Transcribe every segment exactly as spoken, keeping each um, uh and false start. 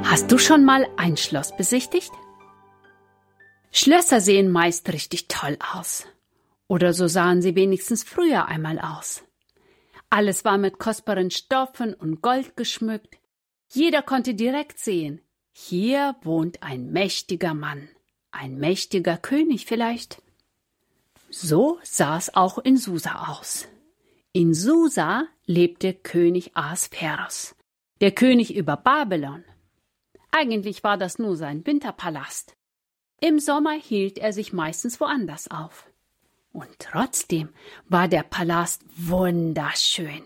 Hast du schon mal ein Schloss besichtigt? Schlösser sehen meist richtig toll aus. Oder so sahen sie wenigstens früher einmal aus. Alles war mit kostbaren Stoffen und Gold geschmückt. Jeder konnte direkt sehen, hier wohnt ein mächtiger Mann, ein mächtiger König vielleicht. So sah es auch in Susa aus. In Susa lebte König Ahasveros, der König über Babylon. Eigentlich war das nur sein Winterpalast. Im Sommer hielt er sich meistens woanders auf. Und trotzdem war der Palast wunderschön.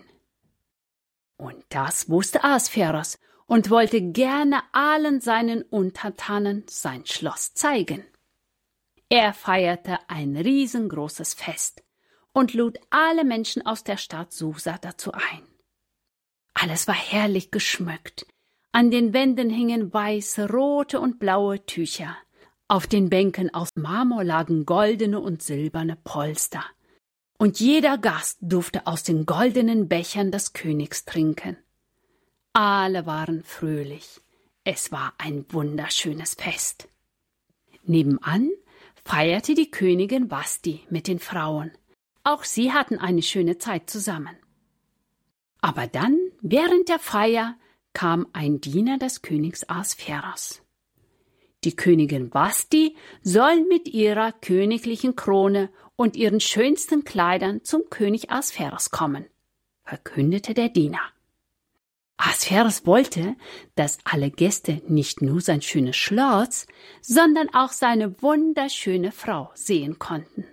Und das wusste Ahasveros und wollte gerne allen seinen Untertanen sein Schloss zeigen. Er feierte ein riesengroßes Fest und lud alle Menschen aus der Stadt Susa dazu ein. Alles war herrlich geschmückt. An den Wänden hingen weiße, rote und blaue Tücher. Auf den Bänken aus Marmor lagen goldene und silberne Polster. Und jeder Gast durfte aus den goldenen Bechern des Königs trinken. Alle waren fröhlich. Es war ein wunderschönes Fest. Nebenan feierte die Königin Vashti mit den Frauen. Auch sie hatten eine schöne Zeit zusammen. Aber dann, während der Feier, kam ein Diener des Königs Ahasveros. Die Königin Vashti soll mit ihrer königlichen Krone und ihren schönsten Kleidern zum König Ahasveros kommen, verkündete der Diener. Ahasveros wollte, dass alle Gäste nicht nur sein schönes Schloss, sondern auch seine wunderschöne Frau sehen konnten.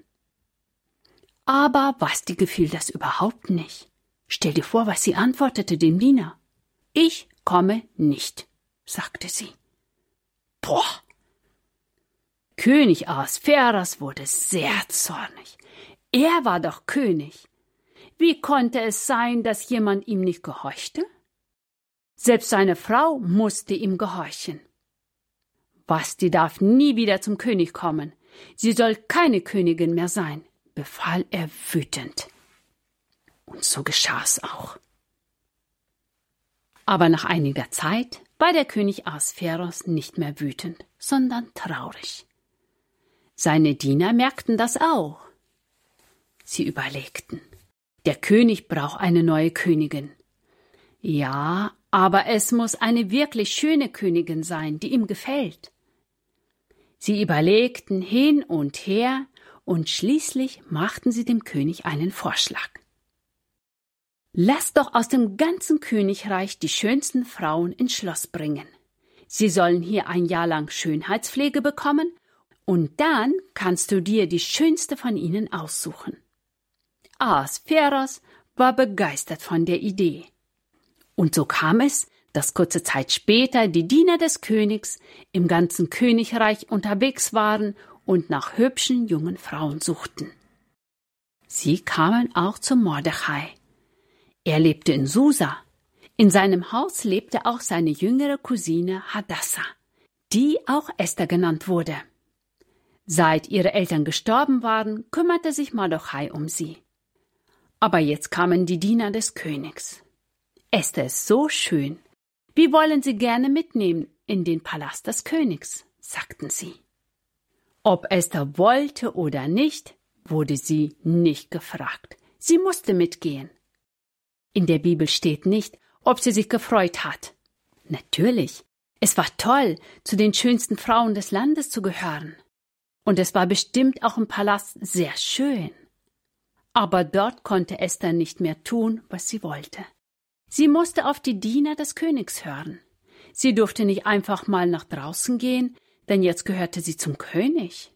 Aber Vashti gefiel das überhaupt nicht. Stell dir vor, was sie antwortete dem Diener. »Ich komme nicht«, sagte sie. Boah! König Ahasveros wurde sehr zornig. Er war doch König. Wie konnte es sein, dass jemand ihm nicht gehorchte? Selbst seine Frau musste ihm gehorchen. Vashti darf nie wieder zum König kommen. Sie soll keine Königin mehr sein, befahl er wütend. Und so geschah es auch. Aber nach einiger Zeit war der König Ahasveros nicht mehr wütend, sondern traurig. Seine Diener merkten das auch. Sie überlegten, der König braucht eine neue Königin. Ja, aber es muss eine wirklich schöne Königin sein, die ihm gefällt. Sie überlegten hin und her und schließlich machten sie dem König einen Vorschlag. Lasst doch aus dem ganzen Königreich die schönsten Frauen ins Schloss bringen. Sie sollen hier ein Jahr lang Schönheitspflege bekommen und dann kannst du dir die schönste von ihnen aussuchen. Ahasveros war begeistert von der Idee. Und so kam es, dass kurze Zeit später die Diener des Königs im ganzen Königreich unterwegs waren und nach hübschen jungen Frauen suchten. Sie kamen auch zu Mordechai. Er lebte in Susa. In seinem Haus lebte auch seine jüngere Cousine Hadassah, die auch Esther genannt wurde. Seit ihre Eltern gestorben waren, kümmerte sich Mordechai um sie. Aber jetzt kamen die Diener des Königs. Esther ist so schön. Wir wollen sie gerne mitnehmen in den Palast des Königs, sagten sie. Ob Esther wollte oder nicht, wurde sie nicht gefragt. Sie musste mitgehen. In der Bibel steht nicht, ob sie sich gefreut hat. Natürlich, es war toll, zu den schönsten Frauen des Landes zu gehören. Und es war bestimmt auch im Palast sehr schön. Aber dort konnte Esther nicht mehr tun, was sie wollte. Sie musste auf die Diener des Königs hören. Sie durfte nicht einfach mal nach draußen gehen, denn jetzt gehörte sie zum König.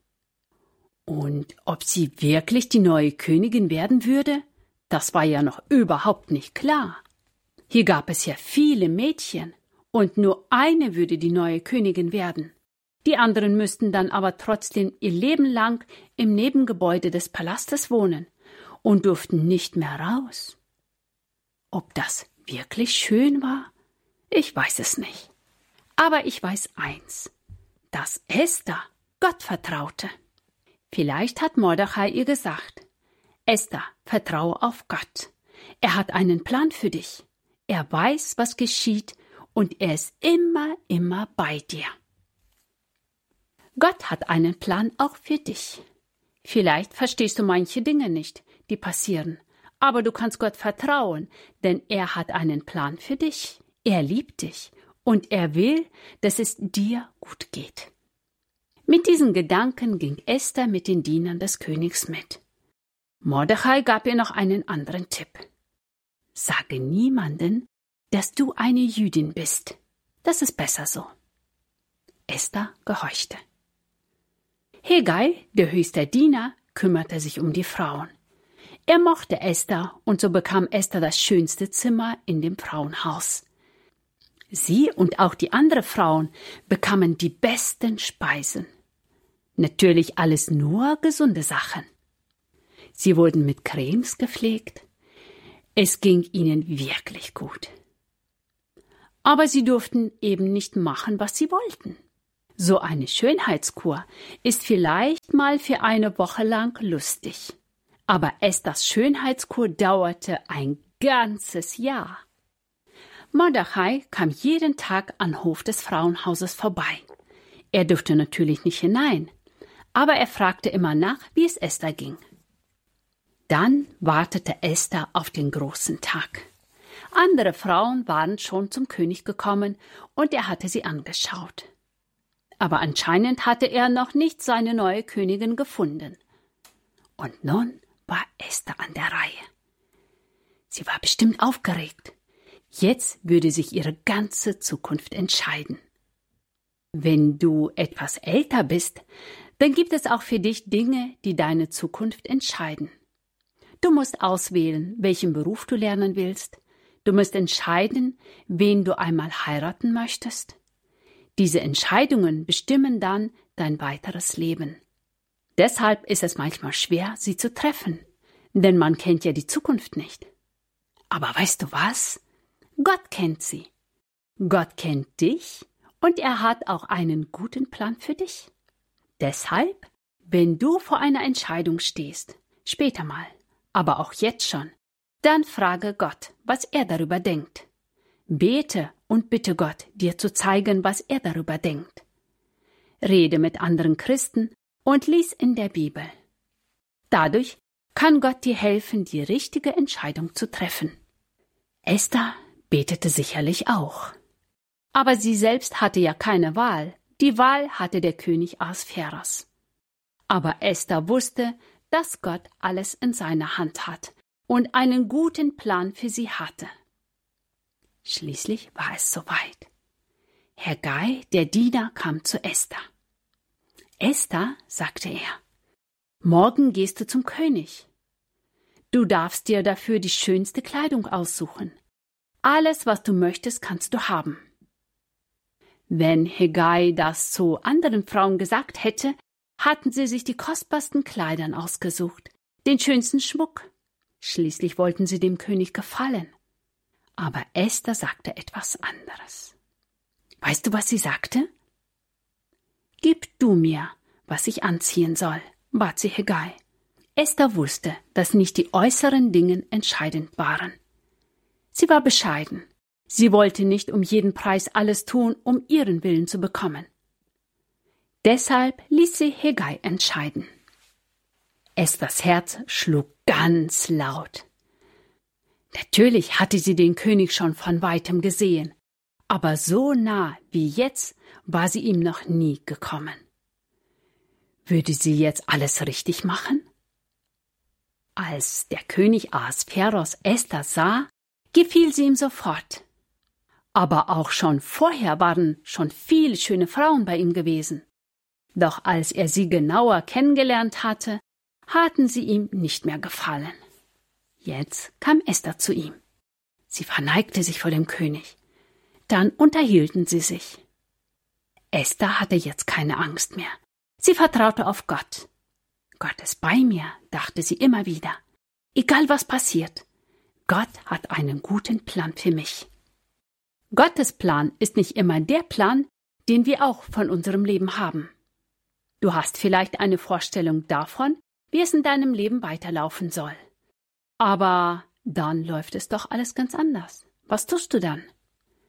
Und ob sie wirklich die neue Königin werden würde? Das war ja noch überhaupt nicht klar. Hier gab es ja viele Mädchen, und nur eine würde die neue Königin werden. Die anderen müssten dann aber trotzdem ihr Leben lang im Nebengebäude des Palastes wohnen und durften nicht mehr raus. Ob das wirklich schön war? Ich weiß es nicht. Aber ich weiß eins, dass Esther Gott vertraute. Vielleicht hat Mordechai ihr gesagt, Esther, vertraue auf Gott. Er hat einen Plan für dich. Er weiß, was geschieht und er ist immer, immer bei dir. Gott hat einen Plan auch für dich. Vielleicht verstehst du manche Dinge nicht, die passieren, aber du kannst Gott vertrauen, denn er hat einen Plan für dich. Er liebt dich und er will, dass es dir gut geht. Mit diesen Gedanken ging Esther mit den Dienern des Königs mit. Mordechai gab ihr noch einen anderen Tipp. Sage niemanden, dass du eine Jüdin bist. Das ist besser so. Esther gehorchte. Hegai, der höchste Diener, kümmerte sich um die Frauen. Er mochte Esther und so bekam Esther das schönste Zimmer in dem Frauenhaus. Sie und auch die anderen Frauen bekamen die besten Speisen. Natürlich alles nur gesunde Sachen. Sie wurden mit Cremes gepflegt. Es ging ihnen wirklich gut. Aber sie durften eben nicht machen, was sie wollten. So eine Schönheitskur ist vielleicht mal für eine Woche lang lustig. Aber Esthers Schönheitskur dauerte ein ganzes Jahr. Mordechai kam jeden Tag an Hof des Frauenhauses vorbei. Er durfte natürlich nicht hinein, aber er fragte immer nach, wie es Esther ging. Dann wartete Esther auf den großen Tag. Andere Frauen waren schon zum König gekommen und er hatte sie angeschaut. Aber anscheinend hatte er noch nicht seine neue Königin gefunden. Und nun war Esther an der Reihe. Sie war bestimmt aufgeregt. Jetzt würde sich ihre ganze Zukunft entscheiden. Wenn du etwas älter bist, dann gibt es auch für dich Dinge, die deine Zukunft entscheiden. Du musst auswählen, welchen Beruf du lernen willst. Du musst entscheiden, wen du einmal heiraten möchtest. Diese Entscheidungen bestimmen dann dein weiteres Leben. Deshalb ist es manchmal schwer, sie zu treffen, denn man kennt ja die Zukunft nicht. Aber weißt du was? Gott kennt sie. Gott kennt dich und er hat auch einen guten Plan für dich. Deshalb, wenn du vor einer Entscheidung stehst, später mal, aber auch jetzt schon, dann frage Gott, was er darüber denkt. Bete und bitte Gott, dir zu zeigen, was er darüber denkt. Rede mit anderen Christen und lies in der Bibel. Dadurch kann Gott dir helfen, die richtige Entscheidung zu treffen. Esther betete sicherlich auch. Aber sie selbst hatte ja keine Wahl. Die Wahl hatte der König Ahasveros. Aber Esther wusste, dass Gott alles in seiner Hand hat und einen guten Plan für sie hatte. Schließlich war es soweit. Hegai, der Diener, kam zu Esther. Esther, sagte er, morgen gehst du zum König. Du darfst dir dafür die schönste Kleidung aussuchen. Alles, was du möchtest, kannst du haben. Wenn Hegai das zu anderen Frauen gesagt hätte, hatten sie sich die kostbarsten Kleidern ausgesucht, den schönsten Schmuck. Schließlich wollten sie dem König gefallen. Aber Esther sagte etwas anderes. Weißt du, was sie sagte? Gib du mir, was ich anziehen soll, bat sie Hegai. Esther wusste, dass nicht die äußeren Dinge entscheidend waren. Sie war bescheiden. Sie wollte nicht um jeden Preis alles tun, um ihren Willen zu bekommen. Deshalb ließ sie Hegai entscheiden. Esthers Herz schlug ganz laut. Natürlich hatte sie den König schon von weitem gesehen, aber so nah wie jetzt war sie ihm noch nie gekommen. Würde sie jetzt alles richtig machen? Als der König Ahasveros Esther sah, gefiel sie ihm sofort. Aber auch schon vorher waren schon viele schöne Frauen bei ihm gewesen. Doch als er sie genauer kennengelernt hatte, hatten sie ihm nicht mehr gefallen. Jetzt kam Esther zu ihm. Sie verneigte sich vor dem König. Dann unterhielten sie sich. Esther hatte jetzt keine Angst mehr. Sie vertraute auf Gott. Gott ist bei mir, dachte sie immer wieder. Egal was passiert, Gott hat einen guten Plan für mich. Gottes Plan ist nicht immer der Plan, den wir auch von unserem Leben haben. Du hast vielleicht eine Vorstellung davon, wie es in deinem Leben weiterlaufen soll. Aber dann läuft es doch alles ganz anders. Was tust du dann?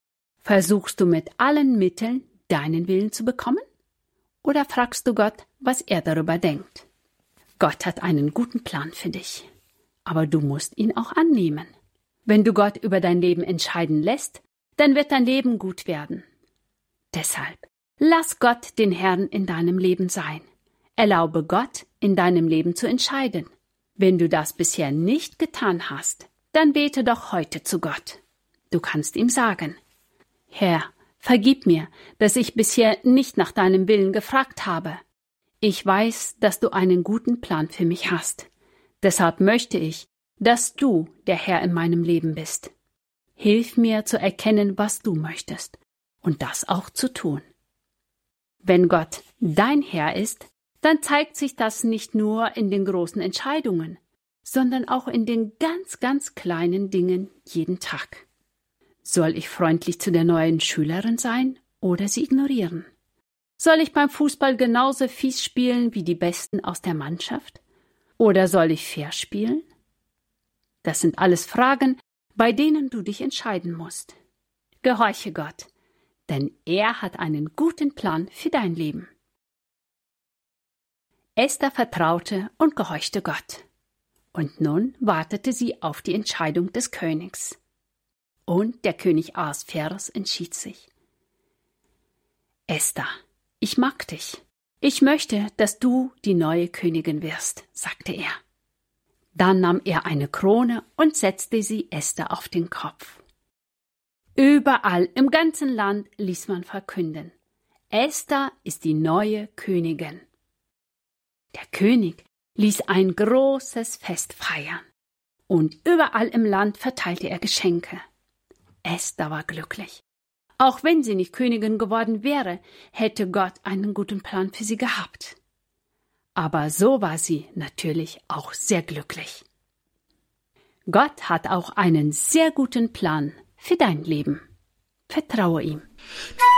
Versuchst du mit allen Mitteln, deinen Willen zu bekommen? Oder fragst du Gott, was er darüber denkt? Gott hat einen guten Plan für dich, aber du musst ihn auch annehmen. Wenn du Gott über dein Leben entscheiden lässt, dann wird dein Leben gut werden. Deshalb, lass Gott den Herrn in deinem Leben sein. Erlaube Gott, in deinem Leben zu entscheiden. Wenn du das bisher nicht getan hast, dann bete doch heute zu Gott. Du kannst ihm sagen: Herr, vergib mir, dass ich bisher nicht nach deinem Willen gefragt habe. Ich weiß, dass du einen guten Plan für mich hast. Deshalb möchte ich, dass du der Herr in meinem Leben bist. Hilf mir zu erkennen, was du möchtest und das auch zu tun. Wenn Gott dein Herr ist, dann zeigt sich das nicht nur in den großen Entscheidungen, sondern auch in den ganz, ganz kleinen Dingen jeden Tag. Soll ich freundlich zu der neuen Schülerin sein oder sie ignorieren? Soll ich beim Fußball genauso fies spielen wie die Besten aus der Mannschaft? Oder soll ich fair spielen? Das sind alles Fragen, bei denen du dich entscheiden musst. Gehorche Gott, denn er hat einen guten Plan für dein Leben. Esther vertraute und gehorchte Gott. Und nun wartete sie auf die Entscheidung des Königs. Und der König Ahasveros entschied sich. Esther, ich mag dich. Ich möchte, dass du die neue Königin wirst, sagte er. Dann nahm er eine Krone und setzte sie Esther auf den Kopf. Überall im ganzen Land ließ man verkünden: Esther ist die neue Königin. Der König ließ ein großes Fest feiern, und überall im Land verteilte er Geschenke. Esther war glücklich. Auch wenn sie nicht Königin geworden wäre, hätte Gott einen guten Plan für sie gehabt. Aber so war sie natürlich auch sehr glücklich. Gott hat auch einen sehr guten Plan für dein Leben. Vertraue ihm.